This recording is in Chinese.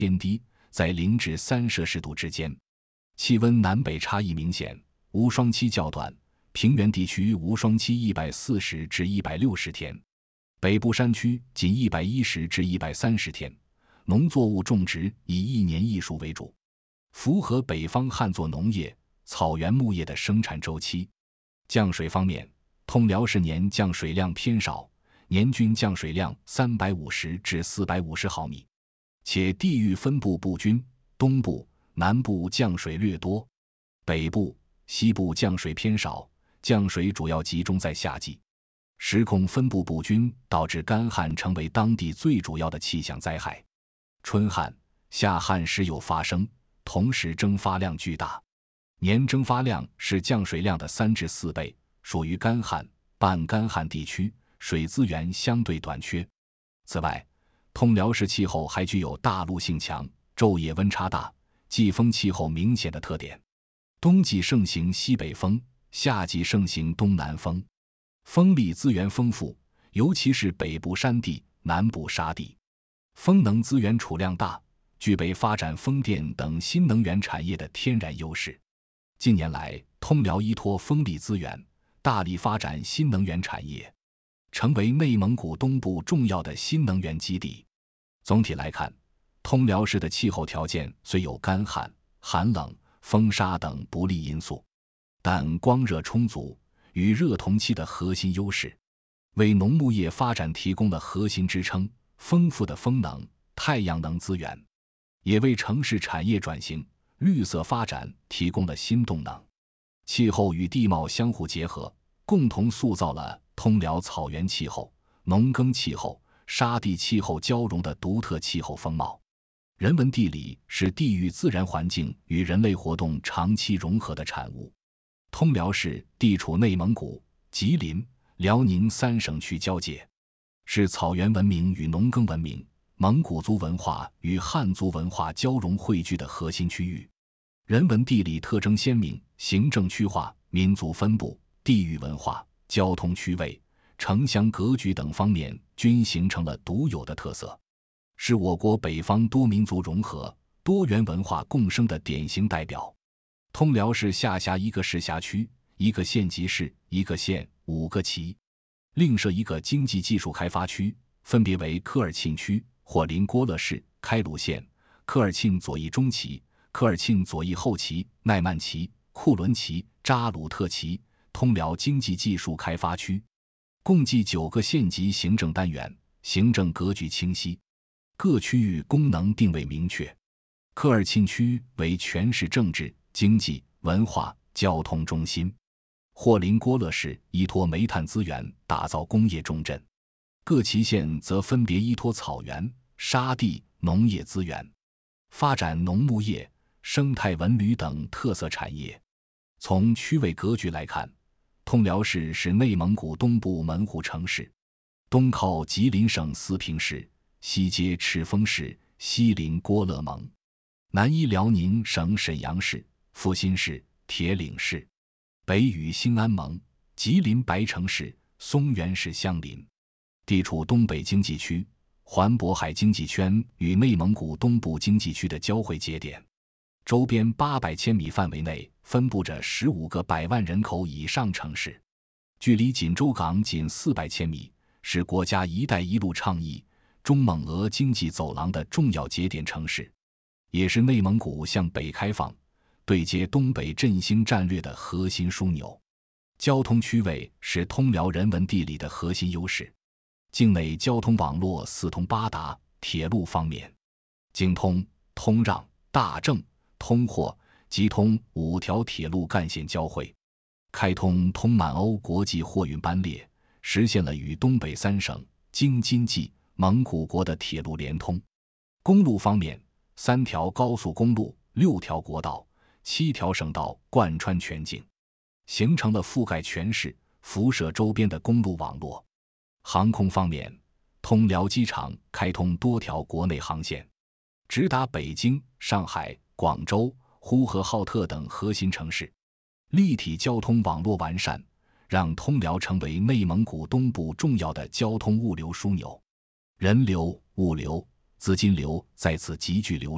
偏低，在0至3°C之间，气温南北差异明显，无霜期较短，平原地区无霜期140至160天，北部山区仅110至130天。农作物种植以1年1熟为主，符合北方旱作农业、草原牧业的生产周期。降水方面，通辽市年降水量偏少，年均降水量350至450毫米，且地域分布不均，东部、南部降水略多，北部、西部降水偏少，降水主要集中在夏季。时空分布不均，导致干旱成为当地最主要的气象灾害。春旱、夏旱时有发生，同时蒸发量巨大，年蒸发量是降水量的3至4倍，属于干旱、半干旱地区，水资源相对短缺。此外，通辽市气候还具有大陆性强、昼夜温差大、季风气候明显的特点。冬季盛行西北风，夏季盛行东南风，风力资源丰富，尤其是北部山地、南部沙地。风能资源储量大，具备发展风电等新能源产业的天然优势。近年来，通辽依托风力资源，大力发展新能源产业，成为内蒙古东部重要的新能源基地。总体来看，通辽市的气候条件虽有干旱、寒冷、风沙等不利因素，但光热充足，与热同期的核心优势，为农牧业发展提供了核心支撑。丰富的风能、太阳能资源，也为城市产业转型、绿色发展提供了新动能。气候与地貌相互结合，共同塑造了通辽草原气候、农耕气候、沙地气候交融的独特气候风貌。人文地理是地域自然环境与人类活动长期融合的产物。通辽市地处内蒙古、吉林、辽宁3省区交界，是草原文明与农耕文明、蒙古族文化与汉族文化交融汇聚的核心区域。人文地理特征鲜明，行政区划、民族分布、地域文化、交通区位、城乡格局等方面均形成了独有的特色，是我国北方多民族融合、多元文化共生的典型代表。通辽市下辖1个市辖区、1个县级市、1个县、5个旗，另设1个经济技术开发区，分别为科尔沁区、霍林郭勒市、开鲁县、科尔沁左翼中旗、科尔沁左翼后旗、奈曼旗、库伦旗、扎鲁特旗、通辽经济技术开发区，共计9个县级行政单元，行政格局清晰，各区域功能定位明确。科尔沁区为全市政治、经济、文化、交通中心。霍林郭勒市依托煤炭资源打造工业重镇，各旗县则分别依托草原、沙地、农业资源，发展农牧业、生态文旅等特色产业。从区位格局来看，通辽市是内蒙古东部门户城市，东靠吉林省思平市，西接赤峰市、西临郭勒盟，南依辽宁省沈阳市、阜新市、铁岭市，北与兴安盟、吉林白城市、松原市相邻，地处东北经济区、环渤海经济圈与内蒙古东部经济区的交汇节点，周边800千米范围内分布着15个100万人口以上城市，距离锦州港仅400千米，是国家“一带一路”倡议、中蒙俄经济走廊的重要节点城市，也是内蒙古向北开放、对接东北振兴战略的核心枢纽。交通区位是通辽人文地理的核心优势。境内交通网络四通八达，铁路方面，京通、通让、大正、通霍、即通5条铁路干线交汇，开通通满欧国际货运班列，实现了与东北3省、京津冀、蒙古国的铁路联通。公路方面，3条高速公路、6条国道、7条省道贯穿全境，形成了覆盖全市、辐射周边的公路网络。航空方面，通辽机场开通多条国内航线，直达北京、上海、广州、呼和浩特等核心城市。立体交通网络完善，让通辽成为内蒙古东部重要的交通物流枢纽，人流、物流、资金流在此急剧流